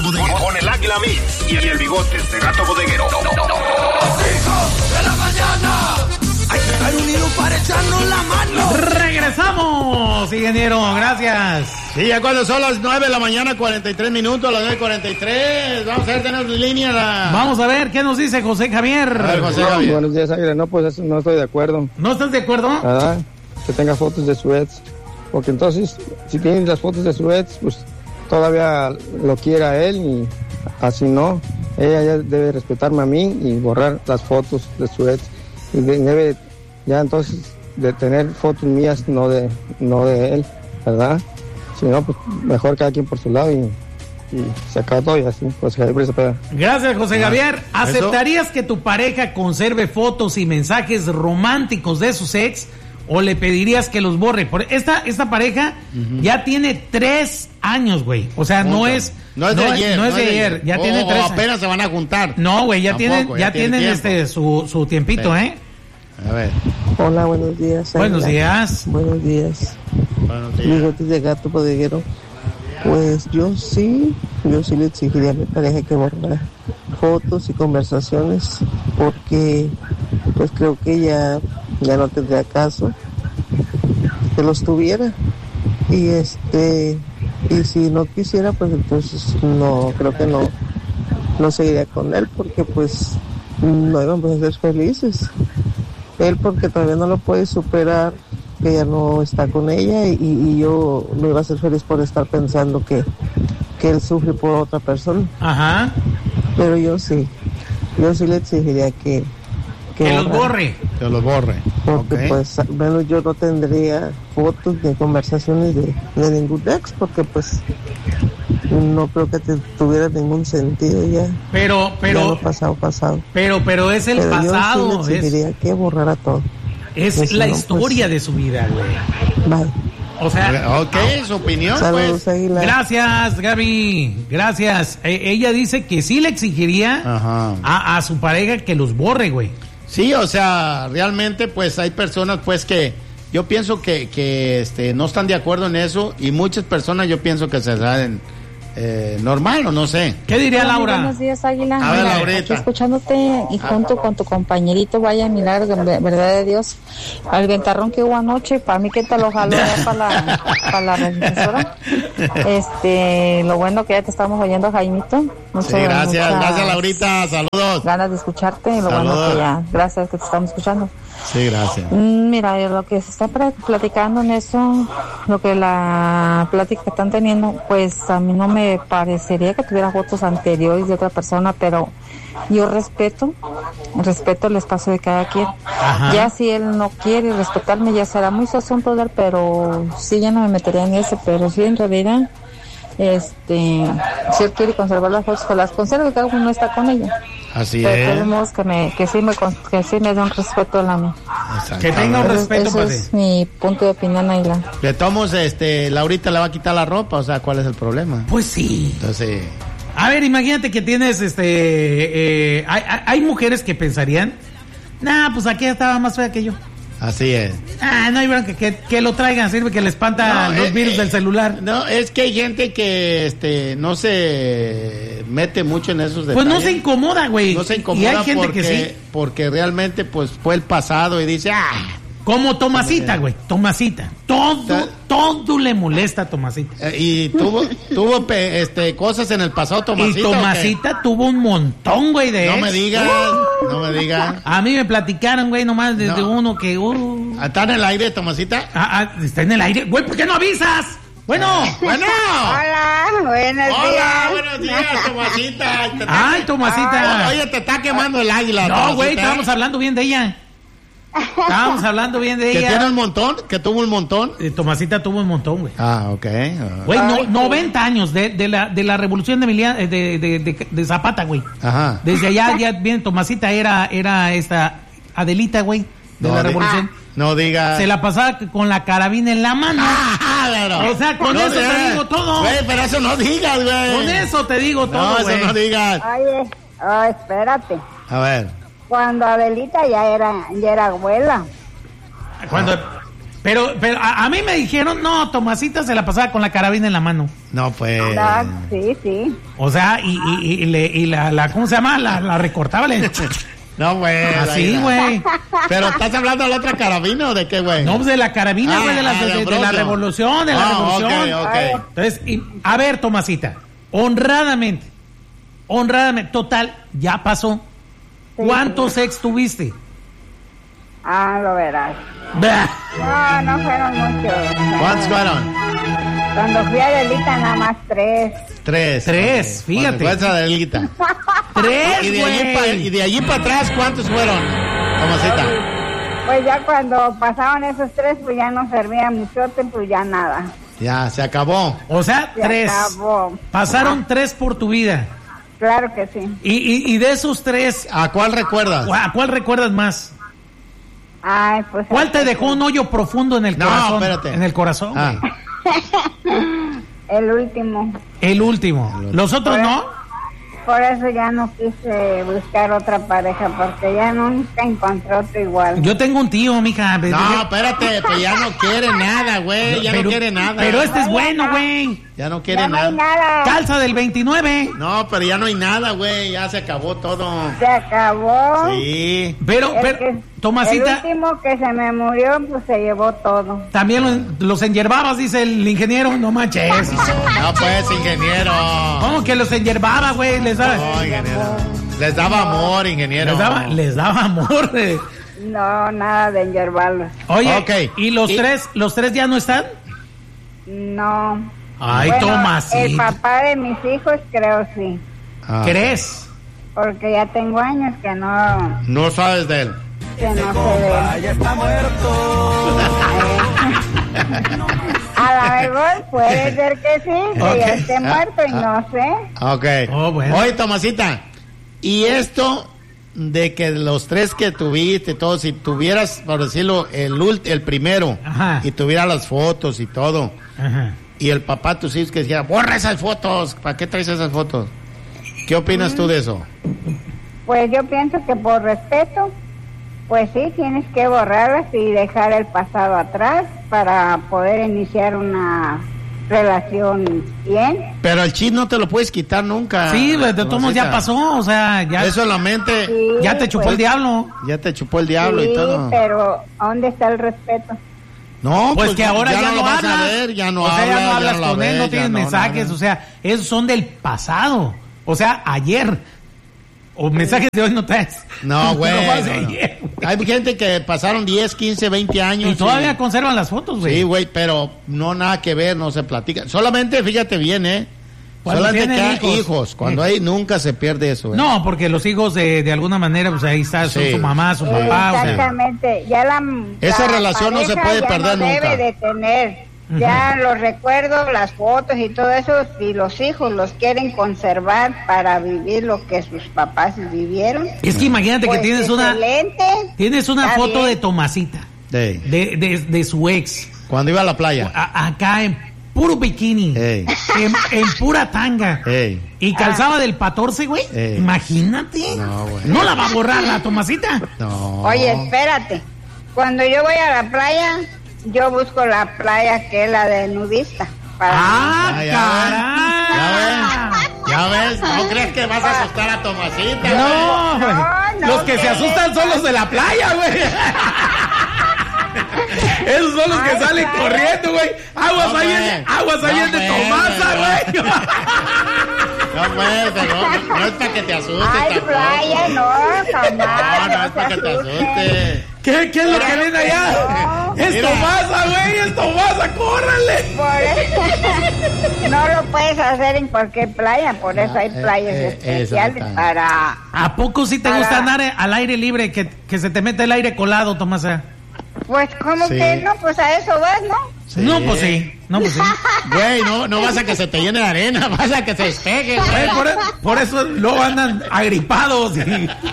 Gato Bodeguero. Con el Águila Mix y el Bigotes de Gato Bodeguero. ¡5 de la mañana! Hay que estar unidos para echarnos la mano. ¡Regresamos, ingeniero! Gracias. Sí, ya cuando son las 9 de la mañana, 43 minutos, las 9:43. Vamos a ver, tenemos línea. Vamos a ver, ¿qué nos dice José Javier? A ver, José Javier. Buenos días, Águila. No, pues eso no estoy de acuerdo. ¿No estás de acuerdo? ¿Verdad? Que tenga fotos de su ex. Porque entonces, si tienen las fotos de su ex, pues todavía lo quiere a él y así no. Ella ya debe respetarme a mí y borrar las fotos de su ex. Y debe ya entonces de tener fotos mías, no de él, ¿verdad? Si no, pues mejor cada quien por su lado y se acaba todo y así, pues Javier se pega. Gracias, José Javier. ¿Aceptarías que tu pareja conserve fotos y mensajes románticos de sus ex o le pedirías que los borre? Esta pareja ya tiene 3 años, güey. O sea, no es de ayer. Ya tiene 3 años. Apenas se van a juntar. No, güey, ya tienen su tiempito, ¿eh? A ver. Hola, buenos días. Buenos días. Buenos días. Buenos días. Bigotes de Gato Bodeguero. Pues yo sí le exigiría a mi pareja que borrara fotos y conversaciones porque pues creo que ya no tendría caso que los tuviera y si no quisiera pues entonces no creo que no seguiría con él porque pues no íbamos a ser felices. Él porque todavía no lo puede superar, que ya no está con ella y yo no iba a ser feliz por estar pensando que él sufre por otra persona. Ajá. Pero yo sí le exigiría que los borre. Que los borre. Porque okay. Pues al menos yo no tendría fotos ni conversaciones de ningún ex porque pues no creo que tuviera ningún sentido ya. Pero ya lo pasado. Pero es el pasado. Yo sí le exigiría que borrara todo. Es la historia de su vida, güey. Bye. O sea, ok, su opinión. Saludos, pues. Águila. Gracias, Gaby. Gracias. Ella dice que sí le exigiría a su pareja que los borre, güey. Sí, o sea, realmente pues hay personas pues que yo pienso que no están de acuerdo en eso y muchas personas yo pienso que se salen normal o no sé. ¿Qué diría Laura? Buenos días, Águila. A ver, Laurita. Aquí escuchándote y junto con tu compañerito, vaya milagro, verdad de Dios. Al ventarrón que hubo anoche, para mí que te lo jaló para la revisora. Lo bueno que ya te estamos oyendo, Jaimito. Sí, gracias Laurita, saludos. Ganas de escucharte y lo Saludos. bueno que ya, gracias que te estamos escuchando. Sí, gracias. Mira, lo que se está platicando en eso, lo que la plática que están teniendo, pues a mí no me parecería que tuviera fotos anteriores de otra persona, pero yo respeto el espacio de cada quien. Ajá. Ya si él no quiere respetarme, ya será muy su asunto de él, pero sí, ya no me metería en eso, pero sí, en realidad, si él quiere conservar las fotos, que las conserve, cada uno está con ella. Así pero es. tenemos que sí me dé un respeto a la mía. Que tenga un respeto, Eso es mi punto de opinión, Ayla. De todos, Laurita le va a quitar la ropa, o sea, ¿cuál es el problema? Pues sí. Entonces, A ver, imagínate que tienes, hay mujeres que pensarían, pues aquella estaba más fea que yo. así es. No hay bronca, que lo traigan, sirve que le espanta los virus del celular. No, es que hay gente que no se mete mucho en esos detalles. Pues no se incomoda, güey. No se incomoda y hay gente porque, que sí. porque realmente pues fue el pasado y dice, Como Tomasita, güey, Tomasita. Todo le molesta a Tomasita. y tuvo cosas en el pasado Tomasita. Y Tomasita tuvo un montón, güey, de No ex. me digas, no me digas. A mí me platicaron, güey, nomás desde uno que... ¿Está en el aire, Tomasita? Está en el aire. Güey, ¿por qué no avisas? Bueno. Hola, buenos días. Hola, buenos días, Tomasita. Ay, Tomasita. Oye, te está quemando el águila. No, güey, Tomasita. estábamos hablando bien de ella. ¿Que tiene un montón? ¿Que tuvo un montón? Tomasita tuvo un montón, güey. Ok. Güey, 90 años de la revolución de Zapata, güey. Ajá. Desde allá ya bien, Tomasita era esta Adelita, güey, de la revolución. No digas. Se la pasaba con la carabina en la mano. O sea, con eso te digo todo. Güey, pero eso no digas, güey. Con eso te digo todo, güey. No, eso no digas. Oye, espérate. A ver. Cuando Adelita ya era abuela. Pero a mí me dijeron, no, Tomasita se la pasaba con la carabina en la mano. No, pues. Sí. O sea, y la ¿cómo se llama? La recortaba. No, güey. Así, güey. Pero ¿estás hablando de la otra carabina o de qué, güey? No, pues de la carabina, güey, de la revolución, de la revolución. Ok. Entonces, a ver, Tomasita, honradamente, total, ya pasó. Sí, ¿Cuántos ex tuviste? Lo verás. Bah. No fueron muchos. ¿Cuántos fueron? Cuando fui a Adelita nada más 3. 3, fíjate. ¿Cuántos Adelita? 3, y de allí para atrás, ¿cuántos fueron, Tomasita? Pues ya cuando pasaron esos 3, pues ya no servía mucho, pues ya nada. Ya, se acabó. O sea, Se 3. acabó. Pasaron 3 por tu vida. Claro que sí. Y de esos 3, ¿A cuál recuerdas? ¿a cuál recuerdas más? Ay, pues. ¿Cuál te dejó un hoyo profundo en el corazón? Espérate. En el corazón, güey. El último. El último. ¿Los otros no? Por eso ya no quise buscar otra pareja, porque ya nunca encontré otro igual. Yo tengo un tío, mija. No, espérate, pues ya no quiere nada, güey. Ya no quiere nada. Pero este es bueno, güey. Ya no quiere Ya no hay nada. nada. Calza del 29. No, pero ya no hay nada, güey. Ya se acabó todo. Se acabó. Sí. Pero, Tomasita, El último que se me murió, pues se llevó todo. también los enyerbabas, dice el ingeniero. No manches. No, pues, ingeniero. ¿Cómo que los enyerbaba, güey? No, ingeniero. Les daba amor, ingeniero. Les daba amor. No, nada de enyerbarlos. Oye, Ok. ¿y los tres ya no están? No. Ay, Bueno, Tomasita. el papá de mis hijos creo sí. Ah. ¿Crees? Porque ya tengo años que no No sabes de él. se ve. Ya está muerto. A lo mejor puede ser que sí, que ya esté muerto y no sé. Ok. Oh, bueno. Oye, Tomasita, y esto de que los 3 que tuviste, todo, si tuvieras, por decirlo, el primero, Ajá. y tuviera las fotos y todo, Ajá. y el papá de tus hijos que dijera, borra esas fotos, ¿para qué traes esas fotos? ¿Qué opinas tú de eso? Pues yo pienso que por respeto, pues sí, tienes que borrarlas y dejar el pasado atrás para poder iniciar una relación bien. Pero el chip no te lo puedes quitar nunca. Sí, de todos modos ya pasó, o sea, ya, Eso en la mente, Sí, ya te chupó pues, el diablo. ya te chupó el diablo sí, y todo. pero ¿dónde está el respeto? No, Pues que ahora ya lo no vas hablas. a ver, ya no o sea, hablas, ya no hablas la con él, ves, no ya tienes mensajes, nada. o sea, esos son del pasado. O sea, ayer. O mensajes de hoy no traes. No, güey. más de no, no. ayer. Hay gente que pasaron 10, 15, 20 años. Y todavía conservan las fotos, güey. Sí, güey, pero no nada que ver, no se platica. Solamente, fíjate bien, Cuando solamente que tienen hay hijos. Cuando hay, nunca se pierde eso, güey. No, porque los hijos de alguna manera, pues ahí está, son Sí. su mamá, su papá. O sea, Exactamente, ya Esa la relación no se pareja puede ya perder no nunca. debe de tener. Ya los recuerdos, las fotos y todo eso, si los hijos los quieren conservar para vivir lo que sus papás vivieron. es que imagínate pues que tienes excelente. una Está foto bien. de Tomasita, de su ex, Cuando iba a la playa. acá en puro bikini, Ey. en pura tanga. Ey. Y calzaba del 14, güey. Ey. Imagínate. No, güey. ¿No la va a borrar la Tomasita? No. Oye, espérate. Cuando yo voy a la playa, yo busco la playa que es la de nudista. ¡Ah, ya caray! Ya ves, no crees que vas a asustar a Tomasita. No, güey. no, Los que se asustan son los de la playa, güey. Esos son los que salen corriendo, güey. Aguas No, ahí güey. en de No, Tomasa, güey. No, pues, no es para que te asustes. Ay, tampoco. playa, no, jamás. No es para que te asustes. ¿Qué es lo que ven allá? Es Mira. Tomasa, güey, es Tomasa, córrele. Por eso, no lo puedes hacer en cualquier playa, por eso hay playas especiales exactamente. para... ¿A poco sí te Para- gusta andar al aire libre, que se te mete el aire colado, Tomasa? Pues, ¿cómo Sí. que no? Pues a eso vas, ¿no? No, pues sí. Güey, no vas a que se te llene de arena, vas a que se despegue, güey. Por eso luego andan agripados.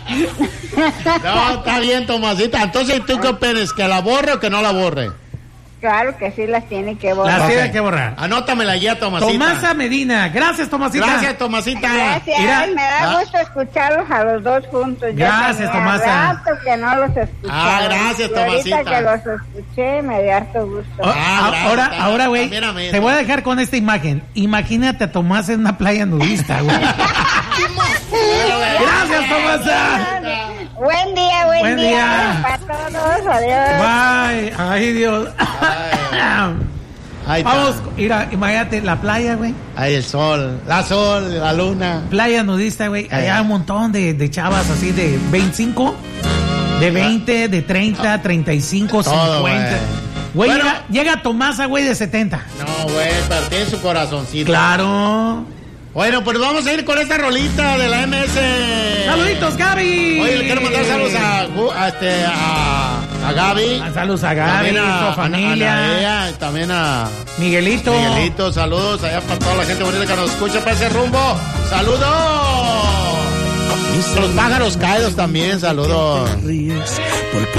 No, está bien, Tomasita. Entonces, ¿tú qué opinas? ¿Que la borre o que no la borre? Claro que sí las tiene que borrar. Las tiene que borrar. Anótamela ya, Tomasita. Tomasa Medina. Gracias, Tomasita. Gracias, Tomasita. Gracias, Mira. me da gusto escucharlos a los dos juntos. Gracias, Ya tenía Tomasa. rato que no los escuchaba. Gracias, Y ahorita Tomasita. que los escuché, me dio harto gusto. gracias, Ahora, güey, también a mí, te voy a dejar con esta imagen. Imagínate a Tomasa en una playa nudista, güey. Gracias, Tomasa. Buen día, buen día. Para todos, adiós. Bye. Ay, Dios. Ahí está. Vamos, mira, imagínate la playa, güey. Ahí el sol, la luna. Playa nudista, güey. Allá hay un montón de chavas así de 25, de 20, de 30, 35, Todo, 50. Güey, Bueno. llega Tomasa, güey, de 70. No, güey, pero tiene su corazoncito. Claro. Bueno, pues vamos a ir con esta rolita de la MS. Saluditos, Gaby. Oye, le quiero mandar saludos a Gaby. Saludos a Gaby, También a su familia. A Naea, y también a Miguelito. Miguelito, saludos allá para toda la gente bonita que nos escucha para ese rumbo. ¡Saludos! Los pájaros caídos también, saludos.